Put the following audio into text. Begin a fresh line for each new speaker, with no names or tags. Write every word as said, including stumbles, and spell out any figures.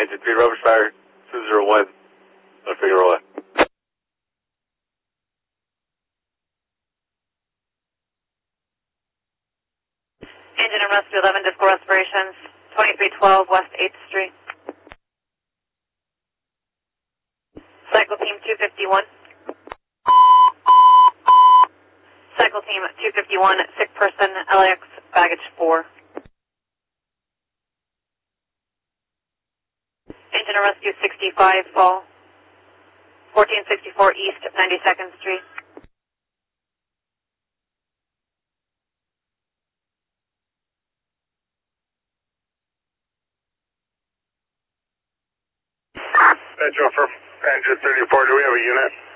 engine three, rubber fire, two zero one, on Figueroa.
Engine and rescue eleven, disco respirations, twenty-three twelve West eighth Street. Cycle team two fifty-one. Cycle team two fifty-one, sick person, L A X baggage four. Engine and rescue sixty-five, fall. fourteen sixty-four East ninety-second Street.
Metro from engine thirty-four, do we have a unit?